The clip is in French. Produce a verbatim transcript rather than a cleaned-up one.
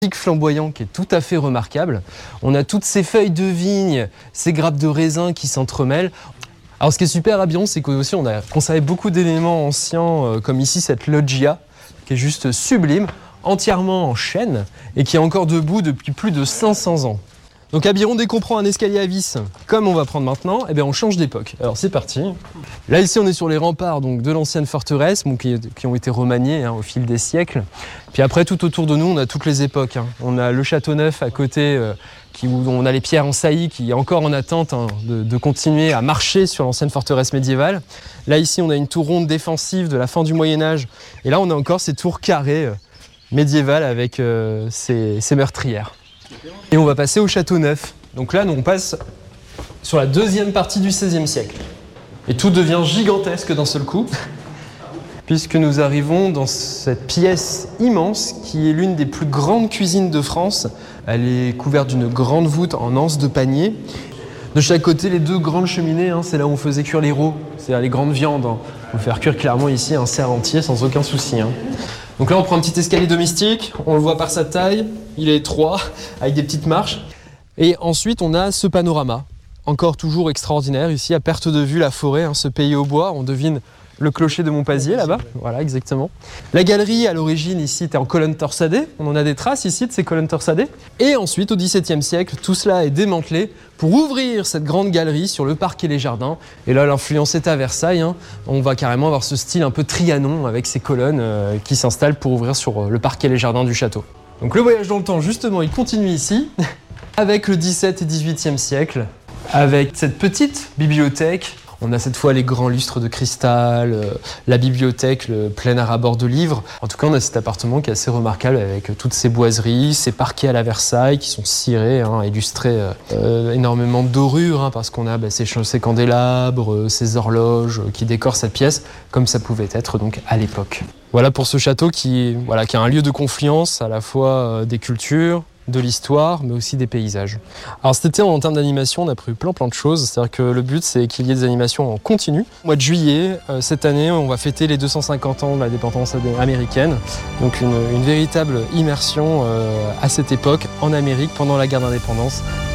flamboyant qui est tout à fait remarquable. On a toutes ces feuilles de vigne, ces grappes de raisin qui s'entremêlent. Alors ce qui est super à Biron, c'est qu'aussi on a conservé beaucoup d'éléments anciens, euh, comme ici cette loggia, qui est juste sublime, entièrement en chêne, et qui est encore debout depuis plus de cinq cents ans. Donc à Biron, dès qu'on prend un escalier à vis, comme on va prendre maintenant, eh bien on change d'époque. Alors c'est parti. Là ici on est sur les remparts donc, de l'ancienne forteresse, bon, qui, qui ont été remaniés hein, au fil des siècles. Puis après tout autour de nous on a toutes les époques. Hein. On a le château neuf à côté, euh, qui, où on a les pierres en saillie qui est encore en attente hein, de, de continuer à marcher sur l'ancienne forteresse médiévale. Là ici on a une tour ronde défensive de la fin du Moyen-Âge. Et là on a encore ces tours carrées euh, médiévales avec euh, ces, ces meurtrières. Et on va passer au château neuf. Donc là, nous, on passe sur la deuxième partie du seizième siècle. Et tout devient gigantesque d'un seul coup, puisque nous arrivons dans cette pièce immense qui est l'une des plus grandes cuisines de France. Elle est couverte d'une grande voûte en anse de panier. De chaque côté, les deux grandes cheminées, hein, c'est là où on faisait cuire les rôts, c'est-à-dire les grandes viandes. Hein. On peut faire cuire clairement ici un cerf entier sans aucun souci. Hein. Donc là, on prend un petit escalier domestique, on le voit par sa taille, il est étroit, avec des petites marches. Et ensuite, on a ce panorama, encore toujours extraordinaire, ici à perte de vue, la forêt, hein, ce pays au bois, on devine le clocher de Montpazier là-bas, voilà exactement. La galerie à l'origine ici était en colonnes torsadées, on en a des traces ici de ces colonnes torsadées. Et ensuite au dix-septième siècle, tout cela est démantelé pour ouvrir cette grande galerie sur le parc et les jardins. Et là l'influence est à Versailles, hein. On va carrément avoir ce style un peu Trianon avec ces colonnes euh, qui s'installent pour ouvrir sur le parc et les jardins du château. Donc le voyage dans le temps justement il continue ici, avec le dix-septième et dix-huitième siècle, avec cette petite bibliothèque. On a cette fois les grands lustres de cristal, euh, la bibliothèque, le plein air à bord de livres. En tout cas, on a cet appartement qui est assez remarquable avec toutes ces boiseries, ces parquets à la Versailles qui sont cirés, hein, illustrés euh, euh, énormément de dorures, hein, parce qu'on a bah, ces, ces candélabres, euh, ces horloges euh, qui décorent cette pièce comme ça pouvait être donc à l'époque. Voilà pour ce château qui, voilà, qui est un lieu de confluence à la fois euh, des cultures, de l'histoire, mais aussi des paysages. Alors cet été, en termes d'animation, on a prévu plein plein de choses. C'est-à-dire que le but, c'est qu'il y ait des animations en continu. Au mois de juillet, euh, cette année, on va fêter les deux cent cinquante ans de l'indépendance américaine. Donc une, une véritable immersion euh, à cette époque, en Amérique, pendant la guerre d'indépendance,